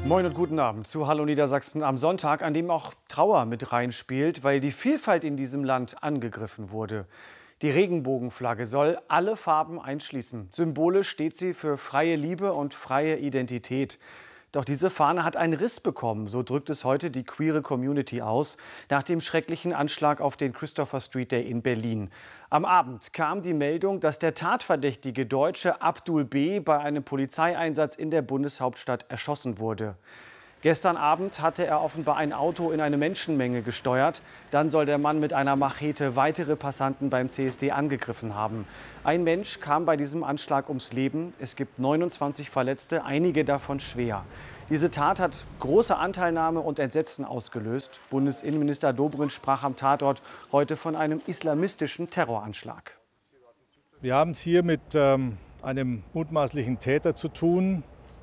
Moin und guten Abend zu Hallo Niedersachsen am Sonntag, an dem auch Trauer mit reinspielt, weil die Vielfalt in diesem Land angegriffen wurde. Die Regenbogenflagge soll alle Farben einschließen. Symbolisch steht sie für freie Liebe und freie Identität. Doch diese Fahne hat einen Riss bekommen, so drückt es heute die queere Community aus, nach dem schrecklichen Anschlag auf den Christopher Street Day in Berlin. Am Abend kam die Meldung, dass der tatverdächtige Deutsche Abdul B. bei einem Polizeieinsatz in der Bundeshauptstadt erschossen wurde. Gestern Abend hatte er offenbar ein Auto in eine Menschenmenge gesteuert. Dann soll der Mann mit einer Machete weitere Passanten beim CSD angegriffen haben. Ein Mensch kam bei diesem Anschlag ums Leben. Es gibt 29 Verletzte, einige davon schwer. Diese Tat hat große Anteilnahme und Entsetzen ausgelöst. Bundesinnenminister Dobrindt sprach am Tatort heute von einem islamistischen Terroranschlag. Wir haben es hier mit einem mutmaßlichen Täter zu tun,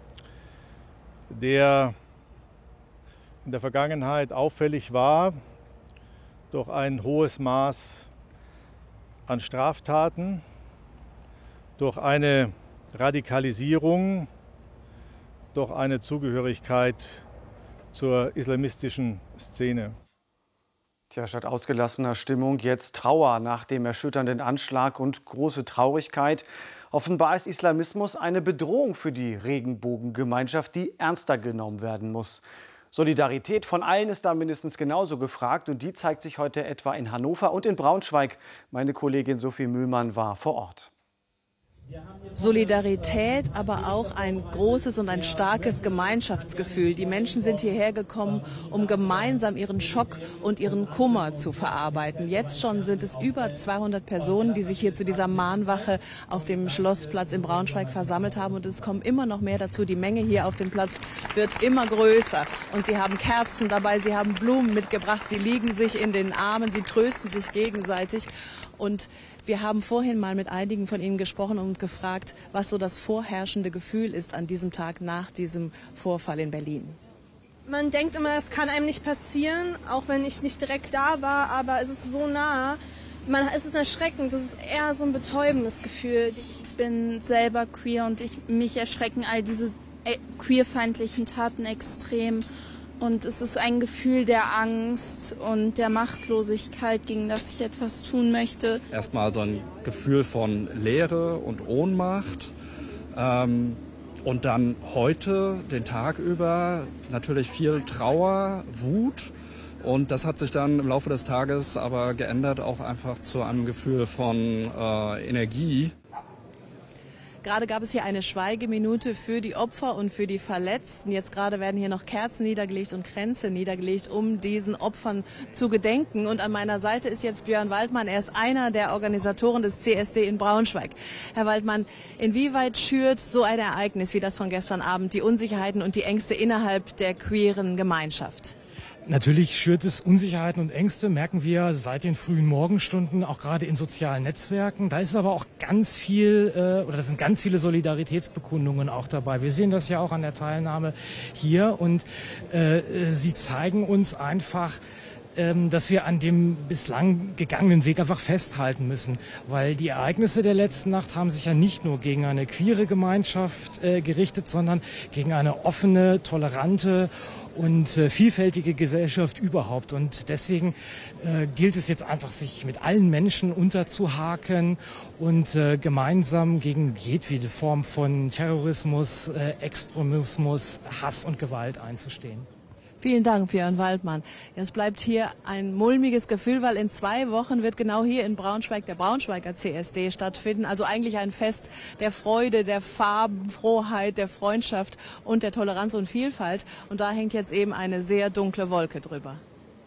der in der Vergangenheit auffällig war durch ein hohes Maß an Straftaten, durch eine Radikalisierung, durch eine Zugehörigkeit zur islamistischen Szene. Tja, statt ausgelassener Stimmung jetzt Trauer nach dem erschütternden Anschlag und große Traurigkeit. Offenbar ist Islamismus eine Bedrohung für die Regenbogengemeinschaft, die ernster genommen werden muss. Solidarität von allen ist da mindestens genauso gefragt und die zeigt sich heute etwa in Hannover und in Braunschweig. Meine Kollegin Sophie Mühlmann war vor Ort. Solidarität, aber auch ein großes und ein starkes Gemeinschaftsgefühl. Die Menschen sind hierher gekommen, um gemeinsam ihren Schock und ihren Kummer zu verarbeiten. Jetzt schon sind es über 200 Personen, die sich hier zu dieser Mahnwache auf dem Schlossplatz in Braunschweig versammelt haben. Und es kommen immer noch mehr dazu. Die Menge hier auf dem Platz wird immer größer. Und sie haben Kerzen dabei, sie haben Blumen mitgebracht, sie liegen sich in den Armen, sie trösten sich gegenseitig. Und wir haben vorhin mal mit einigen von Ihnen gesprochen und gefragt, was so das vorherrschende Gefühl ist an diesem Tag nach diesem Vorfall in Berlin. Man denkt immer, es kann einem nicht passieren, auch wenn ich nicht direkt da war, aber es ist so nah. Es ist erschreckend, das ist eher so ein betäubendes Gefühl. Ich bin selber queer und mich erschrecken all diese queerfeindlichen Taten extrem. Und es ist ein Gefühl der Angst und der Machtlosigkeit, gegen das ich etwas tun möchte. Erstmal so ein Gefühl von Leere und Ohnmacht. Und dann heute, den Tag über, natürlich viel Trauer, Wut. Und das hat sich dann im Laufe des Tages aber geändert, auch einfach zu einem Gefühl von Energie. Gerade gab es hier eine Schweigeminute für die Opfer und für die Verletzten. Jetzt gerade werden hier noch Kerzen niedergelegt und Kränze niedergelegt, um diesen Opfern zu gedenken. Und an meiner Seite ist jetzt Björn Waldmann. Er ist einer der Organisatoren des CSD in Braunschweig. Herr Waldmann, inwieweit schürt so ein Ereignis wie das von gestern Abend die Unsicherheiten und die Ängste innerhalb der queeren Gemeinschaft? Natürlich schürt es Unsicherheiten und Ängste, merken wir seit den frühen Morgenstunden, auch gerade in sozialen Netzwerken. Da ist aber auch ganz viel, oder da sind ganz viele Solidaritätsbekundungen auch dabei. Wir sehen das ja auch an der Teilnahme hier und sie zeigen uns einfach, dass wir an dem bislang gegangenen Weg einfach festhalten müssen. Weil die Ereignisse der letzten Nacht haben sich ja nicht nur gegen eine queere Gemeinschaft gerichtet, sondern gegen eine offene, tolerante und vielfältige Gesellschaft überhaupt. Und deswegen gilt es jetzt einfach, sich mit allen Menschen unterzuhaken und gemeinsam gegen jedwede Form von Terrorismus, Extremismus, Hass und Gewalt einzustehen. Vielen Dank, Björn Waldmann. Es bleibt hier ein mulmiges Gefühl, weil in 2 Wochen wird genau hier in Braunschweig der Braunschweiger CSD stattfinden. Also eigentlich ein Fest der Freude, der Farbenfroheit, der Freundschaft und der Toleranz und Vielfalt. Und da hängt jetzt eben eine sehr dunkle Wolke drüber.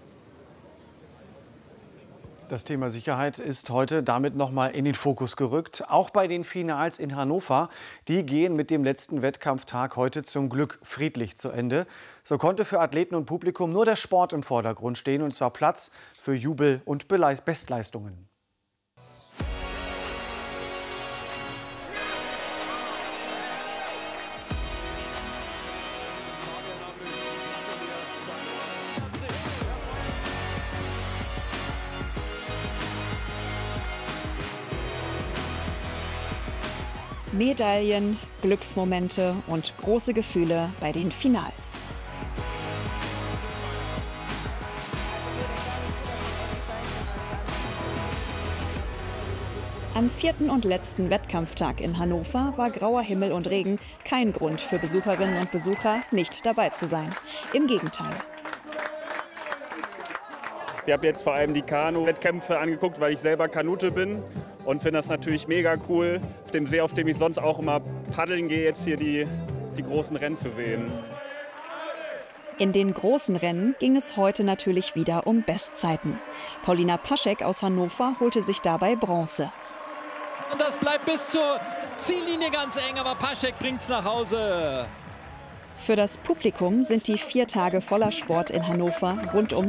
Das Thema Sicherheit ist heute damit noch mal in den Fokus gerückt. Auch bei den Finals in Hannover. Die gehen mit dem letzten Wettkampftag heute zum Glück friedlich zu Ende. So konnte für Athleten und Publikum nur der Sport im Vordergrund stehen. Und zwar Platz für Jubel und Bestleistungen. Medaillen, Glücksmomente und große Gefühle bei den Finals. Am 4. und letzten Wettkampftag in Hannover war grauer Himmel und Regen kein Grund für Besucherinnen und Besucher, nicht dabei zu sein. Im Gegenteil. Ich habe jetzt vor allem die Kanu-Wettkämpfe angeguckt, weil ich selber Kanute bin und finde das natürlich mega cool, auf dem See, auf dem ich sonst auch immer paddeln gehe, jetzt hier die großen Rennen zu sehen. In den großen Rennen ging es heute natürlich wieder um Bestzeiten. Paulina Paschek aus Hannover holte sich dabei Bronze. Und das bleibt bis zur Ziellinie ganz eng, aber Paschek bringt's nach Hause. Für das Publikum sind die 4 Tage voller Sport in Hannover rundum